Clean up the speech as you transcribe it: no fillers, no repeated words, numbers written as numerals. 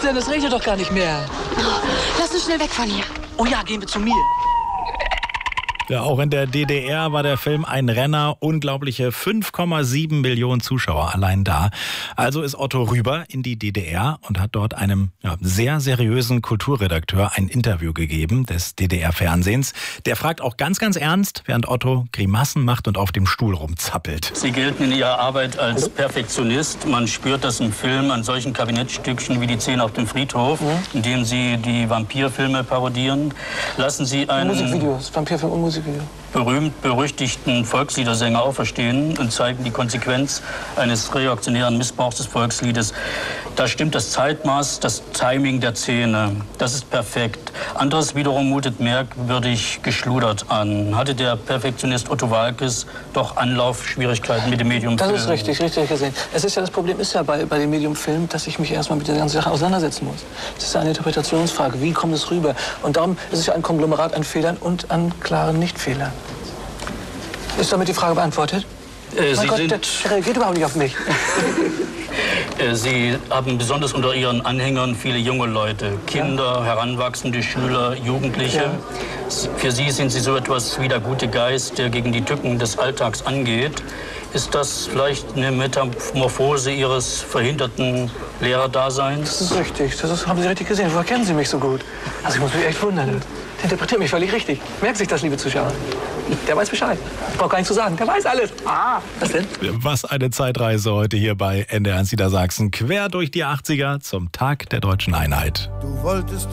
denn? Es regnet doch gar nicht mehr. Lass uns schnell weg von hier. Oh ja, gehen wir zu mir. Ja, auch in der DDR war der Film ein Renner. Unglaubliche 5,7 Millionen Zuschauer allein da. Also ist Otto rüber in die DDR und hat dort einem sehr seriösen Kulturredakteur ein Interview gegeben des DDR-Fernsehens. Der fragt auch ganz, ganz ernst, während Otto Grimassen macht und auf dem Stuhl rumzappelt. Sie gelten in Ihrer Arbeit als Perfektionist. Man spürt das im Film an solchen Kabinettstückchen wie die Szene auf dem Friedhof, in dem Sie die Vampirfilme parodieren. Lassen Sie einen Musikvideos, Vampirfilm und Musikvideo. Berühmt-berüchtigten Volksliedersänger auferstehen und zeigen die Konsequenz eines reaktionären Missbrauchs des Volksliedes. Da stimmt das Zeitmaß, das Timing der Szene. Das ist perfekt. Anderes wiederum mutet merkwürdig geschludert an. Hatte der Perfektionist Otto Waalkes doch Anlaufschwierigkeiten mit dem Medium Film? Das ist richtig gesehen. Das Problem ist ja bei dem Medium Film, dass ich mich erstmal mit der ganzen Sache auseinandersetzen muss. Es ist eine Interpretationsfrage. Wie kommt es rüber? Und darum ist es ja ein Konglomerat an Fehlern und an klaren Nichtfehlern. Ist damit die Frage beantwortet? Mein Gott, der reagiert überhaupt nicht auf mich. Sie haben besonders unter Ihren Anhängern viele junge Leute, Kinder, heranwachsende Schüler, Jugendliche. Ja. Für Sie sind Sie so etwas wie der gute Geist, der gegen die Tücken des Alltags angeht. Ist das vielleicht eine Metamorphose Ihres verhinderten Lehrerdaseins? Das ist richtig. Haben Sie richtig gesehen. Woher kennen Sie mich so gut? Also ich muss mich echt wundern. Der interpretiert mich völlig richtig. Merken Sie sich das, liebe Zuschauer. Der weiß Bescheid. Ich brauche gar nichts zu sagen. Der weiß alles. Was denn? Was eine Zeitreise heute hier bei NDR1 Niedersachsen. Quer durch die 80er zum Tag der Deutschen Einheit. Du wolltest